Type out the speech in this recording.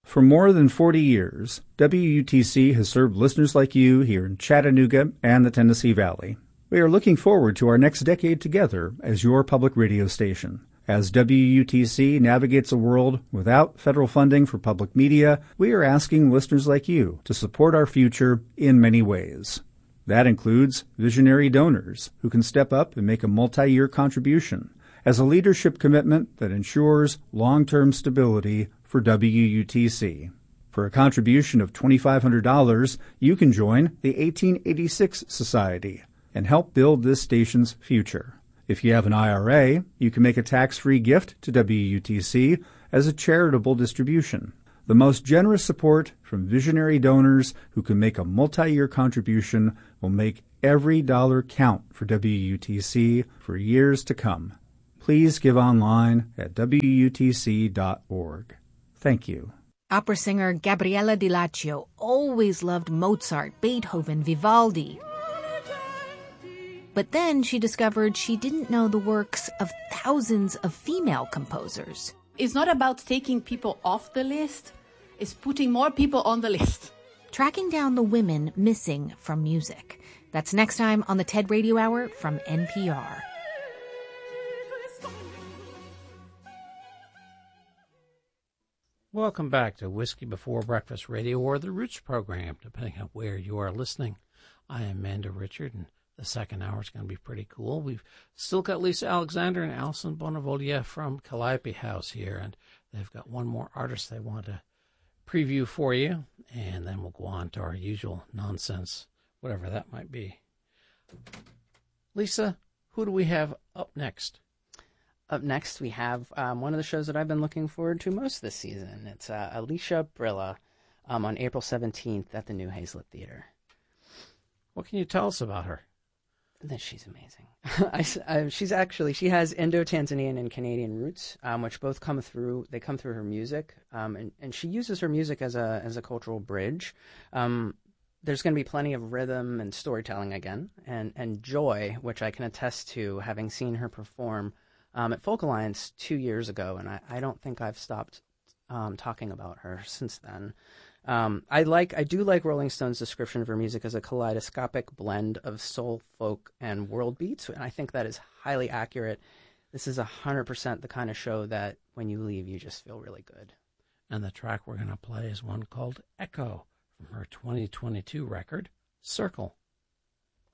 For more than 40 years, WUTC has served listeners like you here in Chattanooga and the Tennessee Valley. We are looking forward to our next decade together as your public radio station. As WUTC navigates a world without federal funding for public media, we are asking listeners like you to support our future in many ways. That includes visionary donors who can step up and make a multi-year contribution as a leadership commitment that ensures long-term stability for WUTC. For a contribution of $2,500, you can join the 1886 Society and help build this station's future. If you have an IRA, you can make a tax-free gift to WUTC as a charitable distribution. The most generous support from visionary donors who can make a multi-year contribution will make every dollar count for WUTC for years to come. Please give online at WUTC.org. Thank you. Opera singer Gabriella Di Laccio always loved Mozart, Beethoven, Vivaldi. But then she discovered she didn't know the works of thousands of female composers. It's not about taking people off the list, it's putting more people on the list. Tracking down the women missing from music. That's next time on the TED Radio Hour from NPR. Welcome back to Whiskey Before Breakfast Radio, or the Roots program, depending on where you are listening. I am Amanda Richard, and the second hour is going to be pretty cool. We've still got Lisa Alexander and Alison Bonavolia from Calliope House here, and they've got one more artist they want to preview for you, and then we'll go on to our usual nonsense, whatever that might be. Lisa, who do we have up next? Up next, we have one of the shows that I've been looking forward to most this season. It's Alicia Brilla on April 17th at the New Hazlet Theater. What can you tell us about her? That she's amazing. She has Indo-Tanzanian and Canadian roots, which both come through her music, and she uses her music as a cultural bridge. There's going to be plenty of rhythm and storytelling again, and joy, which I can attest to having seen her perform at Folk Alliance 2 years ago, and I don't think I've stopped talking about her since then. I do like Rolling Stone's description of her music as a kaleidoscopic blend of soul, folk, and world beats, and I think that is highly accurate. This is 100% the kind of show that when you leave, you just feel really good. And the track we're going to play is one called Echo from her 2022 record, Circle.